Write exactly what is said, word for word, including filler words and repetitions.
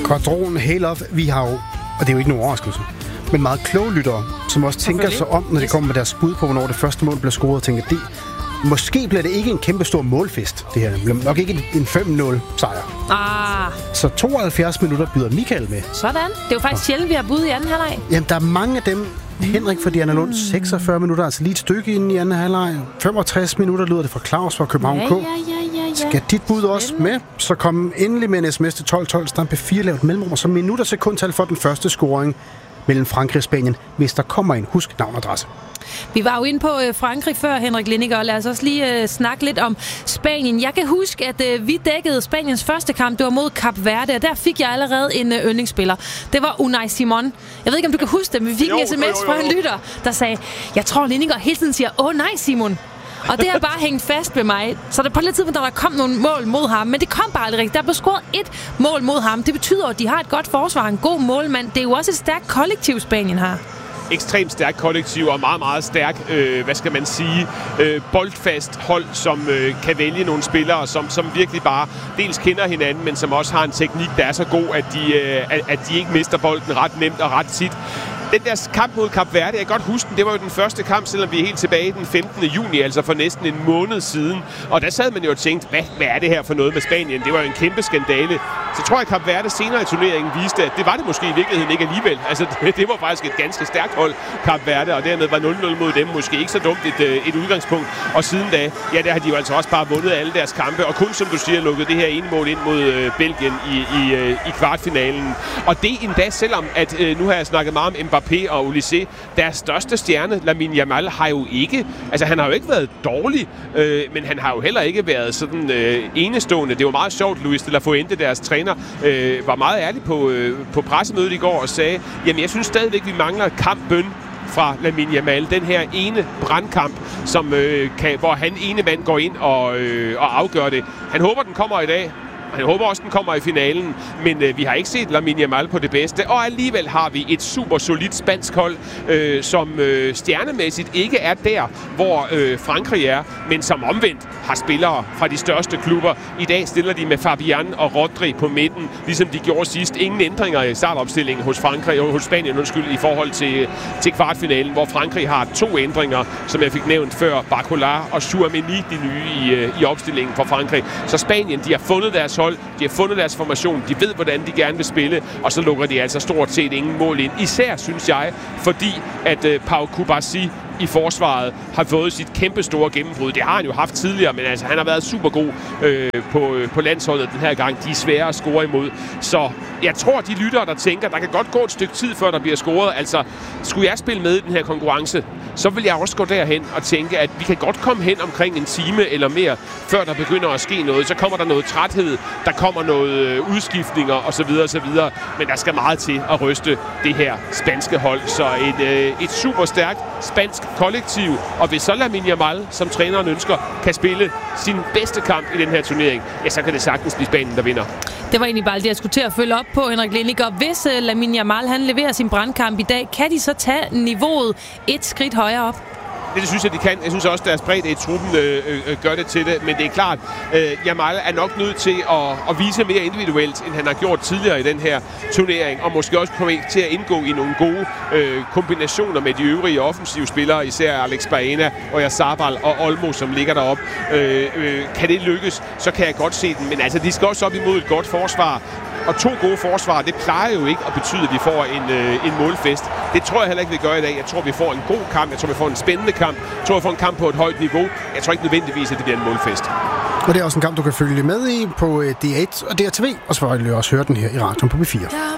Quadron Halof, vi har jo, og det er jo ikke nogen overraskelse, men meget kloge lyttere, som også tænker sig om, når de kommer med deres bud på, hvornår det første mål bliver scoret, og tænker, det måske bliver det ikke en kæmpe stor målfest, det her. Det bliver nok ikke en fem nul sejr. Ah. Så tooghalvfjerds minutter byder Michael med. Sådan. Det er jo faktisk ja. sjældent, vi har bud i anden halvleg. Jamen, der er mange af dem. Henrik fra Diana Lund, seksogfyrre minutter, altså lige et stykke inden i anden halvleg. femogtres minutter lyder det fra Claus fra København ja, K. Ja, ja, ja, ja. Skal dit bud også med, så kom endelig med en sms til tolv tolv, stampe fire lavt mellemrum, og så minut og sekundtal for den første scoring mellem Frankrig og Spanien, hvis der kommer en. Husk navn og adresse. Vi var jo inde på øh, Frankrig før, Henrik Lindiger, og lad os også lige øh, snakke lidt om Spanien. Jeg kan huske, at øh, vi dækkede Spaniens første kamp, det var mod Kap Verde, og der fik jeg allerede en øh, yndlingsspiller. Det var Unai Simon. Jeg ved ikke, om du kan huske det, men vi fik jo, en sms jo, jo, jo. fra en lytter, der sagde, jeg tror, Lindiger hele tiden siger, åh nej, Simon. Og det har bare hængt fast ved mig. Så der på lidt tidspunkt, der der kom nogle mål mod ham, men det kom bare aldrig rigtigt. Der blev scoret et mål mod ham. Det betyder, at de har et godt forsvar, en god målmand. Det er jo også et stærkt kollektiv, Spanien har. Ekstremt stærkt kollektiv og meget, meget stærk, øh, hvad skal man sige, øh, boldfast hold, som øh, kan vælge nogle spillere, som, som virkelig bare dels kender hinanden, men som også har en teknik, der er så god, at de, øh, at, at de ikke mister bolden ret nemt og ret tit. Den der kamp mod Kap Verde, jeg kan godt huske den, det var jo den første kamp, selvom vi er helt tilbage den femtende juni, altså for næsten en måned siden. Og der sad man jo og tænkte, hvad, hvad er det her for noget med Spanien? Det var jo en kæmpe skandale. Så tror jeg, at Kap Verde senere i turneringen viste, at det var det måske i virkeligheden ikke alligevel. Altså, det, det var faktisk et ganske stærkt hold, Kap Verde, og dermed var nul nul mod dem måske ikke så dumt et, et udgangspunkt. Og siden da, ja, der har de jo altså også bare vundet alle deres kampe, og kun, som du siger, lukket det her ene mål ind mod øh, Belgien i, i, i kvartfinalen. Og det endda, selvom at øh, nu har jeg snakket meget om Mbappé og Olise, deres største stjerne, Lamine Yamal, har jo ikke, altså han har jo ikke været dårlig, øh, men han har jo heller ikke været sådan øh, enestående. Det var meget sjovt, Luis de la Fuente, deres træner, øh, var meget ærlig på, øh, på pressemødet i går og sagde, jamen jeg synes stadigvæk, vi mangler kampbøn fra Lamine Yamal. Den her ene brandkamp, som, øh, kan, hvor han ene mand går ind og, øh, og afgør det. Han håber, den kommer i dag. Jeg håber også, den kommer i finalen, men øh, vi har ikke set Lamine Yamal på det bedste, og alligevel har vi et super solidt spansk hold, øh, som øh, stjernemæssigt ikke er der, hvor øh, Frankrig er, men som omvendt har spillere fra de største klubber. I dag stiller de med Fabian og Rodri på midten, ligesom de gjorde sidst. Ingen ændringer i startopstillingen hos Frankrig og hos Spanien, undskyld, i forhold til, til kvartfinalen, hvor Frankrig har to ændringer, som jeg fik nævnt før, Barcola og Tchouaméni, de nye i, i opstillingen for Frankrig. Så Spanien, de har fundet deres hold, de har fundet deres formation, de ved, hvordan de gerne vil spille, og så lukker de altså stort set ingen mål ind. Især, synes jeg, fordi at uh, Pau Kubasi i forsvaret har fået sit kæmpe store gennembrud. Det har han jo haft tidligere, men altså, han har været super god øh, på, øh, på landsholdet den her gang. De er svære at score imod. Så jeg tror, de lyttere, der tænker, der kan godt gå et stykke tid, før der bliver scoret. Altså, skulle jeg spille med i den her konkurrence, så vil jeg også gå derhen og tænke, at vi kan godt komme hen omkring en time eller mere, før der begynder at ske noget. Så kommer der noget træthed, der kommer noget øh, udskiftninger osv. osv. Men der skal meget til at ryste det her spanske hold. Så et, øh, et super stærkt spansk kollektiv, og hvis så Lamine Yamal, som træneren ønsker, kan spille sin bedste kamp i den her turnering, ja, så kan det sagtens blive Spanien, der vinder. Det var egentlig bare det, jeg skulle til at følge op på, Henrik Lindiger. Hvis uh, Lamine Yamal, han leverer sin brandkamp i dag, kan de så tage niveauet et skridt højere op? Det, det synes jeg, de kan. Jeg synes også, at deres bredde i truppen øh, øh, gør det til det. Men det er klart, øh, Yamal er nok nødt til at, at vise mere individuelt, end han har gjort tidligere i den her turnering. Og måske også komme til at indgå i nogle gode øh, kombinationer med de øvrige offensive spillere, især Alex Baena og Yarzabal og Olmo, som ligger deroppe. Øh, øh, kan det lykkes, så kan jeg godt se den. Men altså, de skal også op imod et godt forsvar. Og to gode forsvar, det plejer jo ikke at betyde, at vi får en, øh, en målfest. Det tror jeg heller ikke, vi gør i dag. Jeg tror, vi får en god kamp. Jeg tror, vi får en spændende kamp. Jeg tror, vi får en kamp på et højt niveau. Jeg tror ikke nødvendigvis, at det bliver en målfest. Og det er også en kamp, du kan følge med i på D et og D R T V. Og så vil du også høre den her i radioen på B fire.